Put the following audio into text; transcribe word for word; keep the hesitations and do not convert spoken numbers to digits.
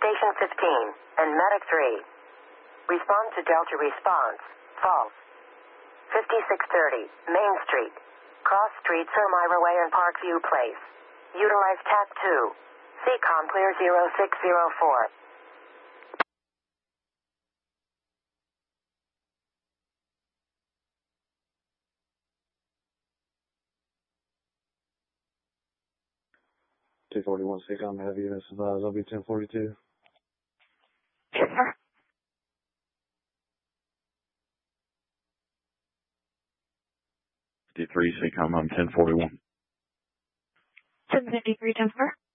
Station fifteen, and Medic three. Respond to Delta response. False. fifty-six thirty, Main Street. Cross Street, Sir Myra Way and Parkview Place. Utilize T A C two. C COM clear zero six zero four. two forty-one C COM, have units advised, I'll be ten forty-two. Sure. fifty-three C COM, I'm ten forty-one. seven fifty-three, ten four.